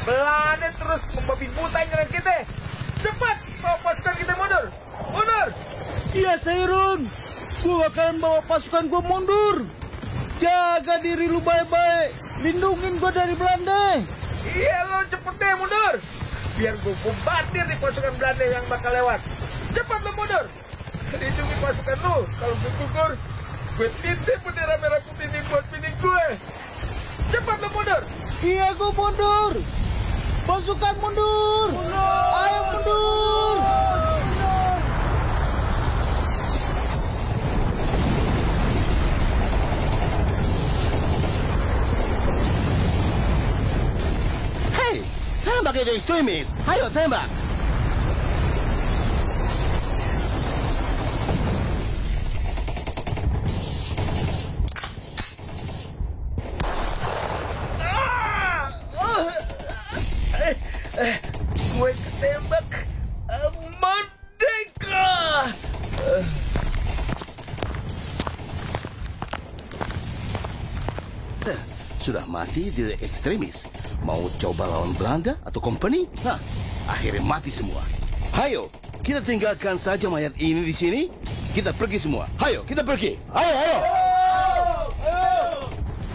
Belanda terus membabi buta nyerang kita. Cepat, bawa pasukan kita mundur. Mundur. Iya, Sairon. Gua akan bawa pasukan gua mundur. Jaga diri lu baik-baik. Lindungin gua dari Belanda. Iya, lo cepet deh mundur. Biar gue bombardir di pasukan Belanda yang bakal lewat. Cepat lo mundur. Lindungi pasukan lo. Kalau gue gugur, gue titip bendera merah putih ini buat bini gue. Cepat lo mundur. Iya, gua mundur. Pasukan mundur. Ayo mundur. Hei, tembak itu ekstremis. Ayo tembak. Gue ketembak. Merdeka. Sudah mati di ekstremis. Mau coba lawan Belanda atau company? Hah, akhirnya mati semua. Hayo, kita tinggalkan saja mayat ini di sini. Kita pergi semua. Hayo, kita pergi. Ayo, ayo.